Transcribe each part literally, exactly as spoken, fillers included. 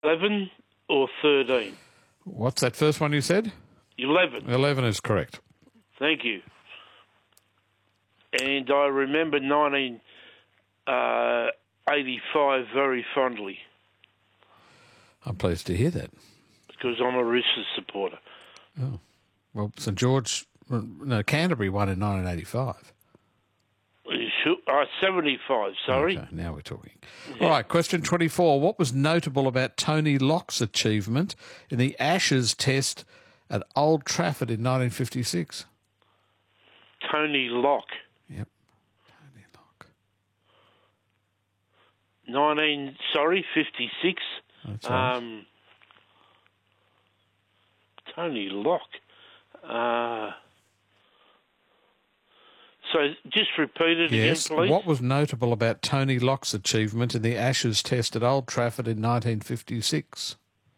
eleven or thirteen? What's that first one you said? eleven. eleven is correct. Thank you. And I remember nineteen eighty-five very fondly. I'm pleased to hear that. Because I'm a Roosters supporter. Oh. Well, St George, no, Canterbury won in nineteen eighty-five. Uh, seventy-five, sorry. Okay, now we're talking. Yeah. All right, question twenty-four. What was notable about Tony Lock's achievement in the Ashes test at Old Trafford in nineteen fifty-six? Tony Lock. Yep, Tony Lock. nineteen, sorry, fifty-six. That's right. Um, Tony Lock. Uh... So just repeat it yes. again, please. What was notable about Tony Lock's achievement in the Ashes test at Old Trafford in nineteen fifty-six?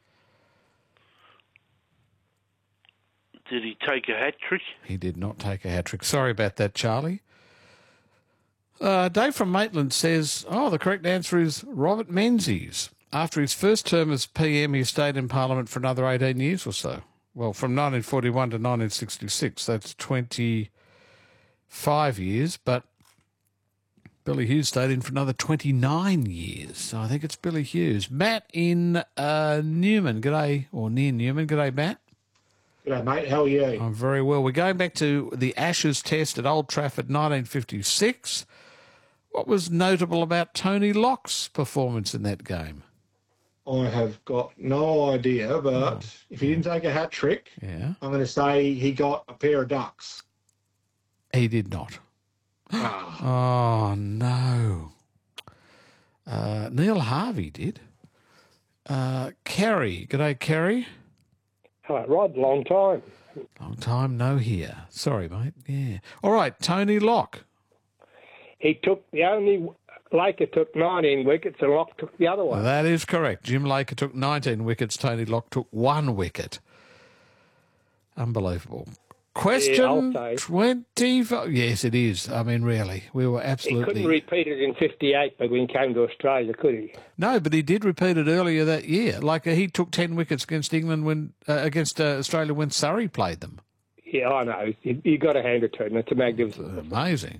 Did he take a hat-trick? He did not take a hat-trick. Sorry about that, Charlie. Uh, Dave from Maitland says, oh, the correct answer is Robert Menzies. After his first term as P M, he stayed in Parliament for another eighteen years or so. Well, from nineteen forty-one to nineteen sixty-six, that's twenty... Five years, but Billy Hughes stayed in for another twenty-nine years. So I think it's Billy Hughes. Matt in uh, Newman. G'day, or near Newman. G'day, Matt. G'day, mate. How are you? I'm very well. We're going back to the Ashes test at Old Trafford, nineteen fifty-six. What was notable about Tony Lock's performance in that game? I have got no idea, but oh, if he didn't take a hat trick, yeah. I'm going to say he got a pair of ducks. He did not. Ah. Oh, no. Uh, Neil Harvey did. Uh, Kerry. G'day, Kerry. Hello, Rod. Long time. Long time no here. Sorry, mate. Yeah. All right, Tony Lock. He took the only... Laker took nineteen wickets and Lock took the other one. Well, that is correct. Jim Laker took nineteen wickets. Tony Lock took one wicket. Unbelievable. Question yeah, twenty-five. Yes, it is. I mean, really, we were absolutely... He couldn't repeat it in fifty-eight, but when he came to Australia, could he? No, but he did repeat it earlier that year. Like, uh, he took ten wickets against England when uh, against uh, Australia when Surrey played them. Yeah, I know. You, you got to hand it to him. It's a magnificent. It's amazing.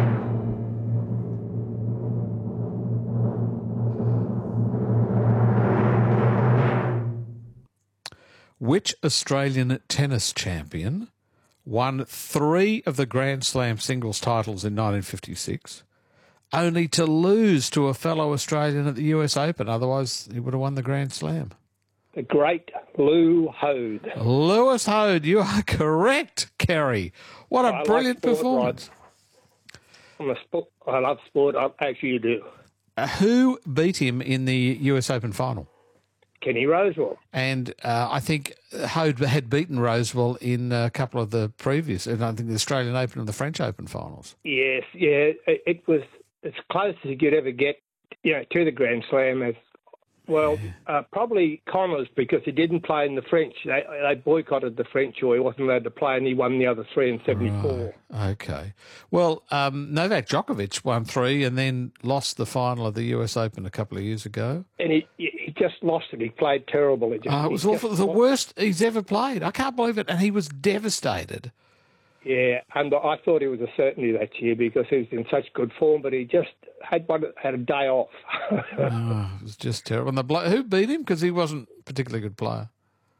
Which Australian tennis champion won three of the Grand Slam singles titles in nineteen fifty-six, only to lose to a fellow Australian at the U S Open? Otherwise, he would have won the Grand Slam. The great Lou Hode. Lewis Hode, you are correct, Kerry. What a I brilliant like sport, performance. Rod. I'm a sport. I love sport. I actually do. Uh, who beat him in the U S Open final? Kenny Rosewell. And uh, I think Hode had beaten Rosewell in a couple of the previous, and I think the Australian Open and the French Open finals. Yes, yeah. It, it was as close as you could ever get, you know, to the Grand Slam. As well, yeah. uh, probably Connors, because he didn't play in the French. They, they boycotted the French, or he wasn't allowed to play, and he won the other three in seventy-four. Right. Okay. Well, um, Novak Djokovic won three and then lost the final of the U S Open a couple of years ago. And he he just lost it. He played terribly. Just, oh, it was awful. The worst he's ever played. I can't believe it. And he was devastated. Yeah, and I thought he was a certainty that year because he was in such good form, but he just had one, had a day off. Oh, it was just terrible. And the blo- who beat him? Because he wasn't a particularly good player.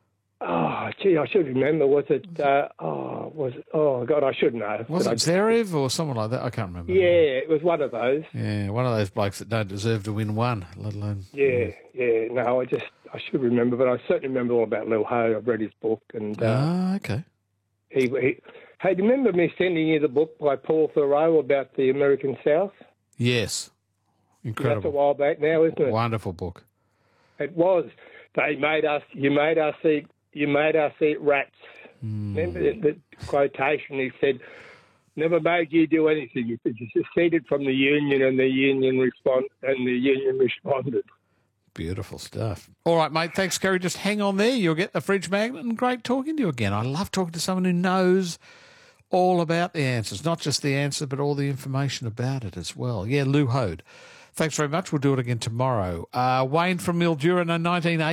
Oh, gee, I should remember. Was it? Uh, oh, was it? Oh God, I should know. Was it Zverev or someone like that? I can't remember. Yeah, it was one of those. Yeah, one of those blokes that don't deserve to win one, let alone. Yeah, yeah. No, I just I should remember, but I certainly remember all about Lil Ho. I've read his book, and uh, ah, okay. He, he, hey, do you remember me sending you the book by Paul Thoreau about the American South? Yes, incredible. That's a while back now, isn't it? Wonderful book. It was. They made us. You made us eat. You made us eat rats. Mm. Remember the, the quotation? He said, "Never made you do anything. You seceded from the Union, and the Union respond, and the Union responded." Beautiful stuff. All right, mate. Thanks, Kerry. Just hang on there. You'll get the fridge magnet, and great talking to you again. I love talking to someone who knows all about the answers, not just the answer, but all the information about it as well. Yeah, Lou Hode. Thanks very much. We'll do it again tomorrow. Uh, Wayne from Mildura, nineteen eighty.